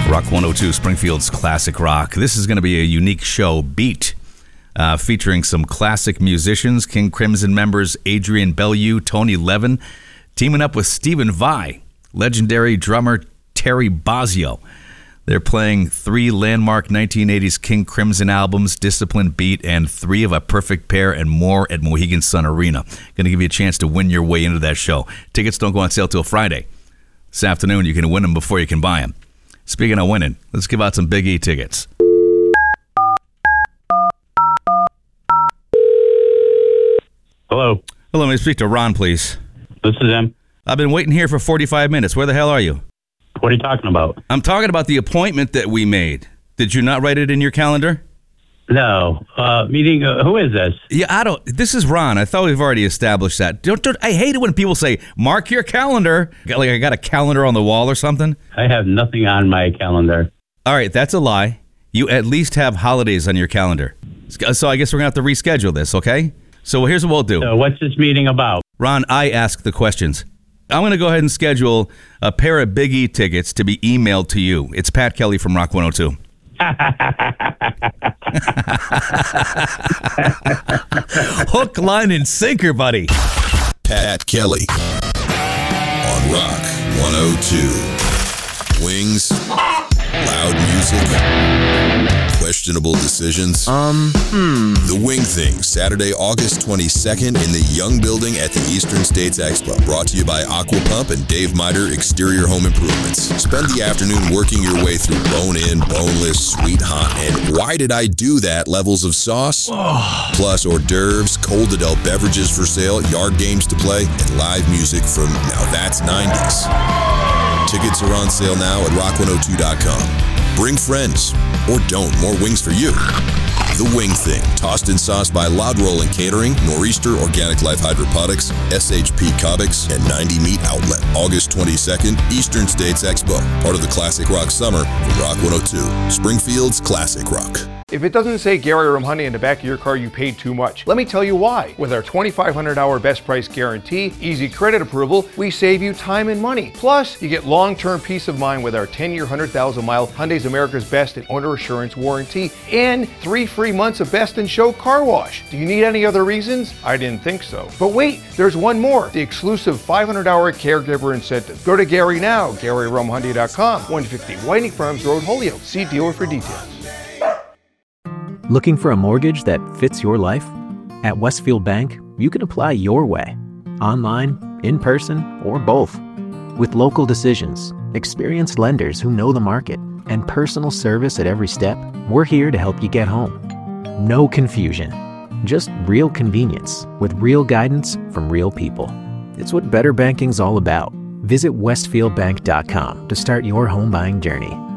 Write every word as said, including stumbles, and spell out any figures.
Rock one oh two, Springfield's Classic Rock. This is going to be a unique show, Beat, uh, featuring some classic musicians, King Crimson members Adrian Bellew, Tony Levin, teaming up with Stephen Vai, legendary drummer Terry Bozzio. They're playing three landmark nineteen eighties King Crimson albums, Discipline, Beat, and three of A Perfect Pair and more at Mohegan Sun Arena. Going to give you a chance to win your way into that show. Tickets don't go on sale till Friday. This afternoon, you can win them before you can buy them. Speaking of winning, let's give out some Big E tickets. Hello. Hello, may I speak to Ron, please? This is him. I've been waiting here for forty-five minutes. Where the hell are you? What are you talking about? I'm talking about the appointment that we made. Did you not write it in your calendar? No. Uh, meeting, uh, who is this? Yeah, I don't. This is Ron. I thought we've already established that. Don't, don't, I hate it when people say, mark your calendar. Like I got a calendar on the wall or something. I have nothing on my calendar. All right, that's a lie. You at least have holidays on your calendar. So I guess we're going to have to reschedule this, okay? So here's what we'll do. So what's this meeting about? Ron, I ask the questions. I'm going to go ahead and schedule a pair of Big E tickets to be emailed to you. It's Pat Kelly from Rock one oh two. Hook, line, and sinker, buddy. Pat Kelly on Rock one oh two. Wings, loud music, questionable decisions. Um, hmm. The Wing Thing, Saturday, August twenty-second in the Young Building at the Eastern States Expo. Brought to you by Aqua Pump and Dave Miter Exterior Home Improvements. Spend the afternoon working your way through bone-in, boneless, sweet, hot, and why did I do that levels of sauce. Oh. Plus hors d'oeuvres, cold adult beverages for sale, yard games to play, and live music from Now That's nineties. Tickets are on sale now at rock one oh two dot com. Bring friends, or don't. More wings for you. The Wing Thing, tossed and sauced by Loud Rolling Catering, Nor'easter Organic Life Hydroponics, S H P Comics, and ninety Meat Outlet. August twenty-second, Eastern States Expo, part of the Classic Rock Summer from Rock one oh two, Springfield's Classic Rock. If it doesn't say Gary Rumhoney in the back of your car, you paid too much. Let me tell you why. With our twenty-five hundred hour best price guarantee, easy credit approval, we save you time and money. Plus, you get long-term peace of mind with our ten year, one hundred thousand mile Hyundai's America's Best and Owner Assurance warranty and three free months of Best in Show car wash. Do you need any other reasons? I didn't think so. But wait, there's one more. The exclusive five hundred hour caregiver incentive. Go to Gary now, Gary Rum Hyundai dot com, one fifty Whiting Farms Road, Holyoke. See dealer for details. Looking for a mortgage that fits your life? At Westfield Bank, you can apply your way, online, in person, or both. With local decisions, experienced lenders who know the market, and personal service at every step, we're here to help you get home. No confusion, just real convenience with real guidance from real people. It's what better banking's all about. Visit westfield bank dot com to start your home buying journey.